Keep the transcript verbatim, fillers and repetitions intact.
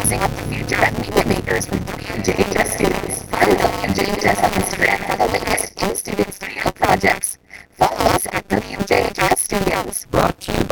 Rising of the Future of Media Makers with W M J H S students. Follow W M J H S on Instagram for the latest in-student studio projects. Follow us at W M J H S Studios. Brought to you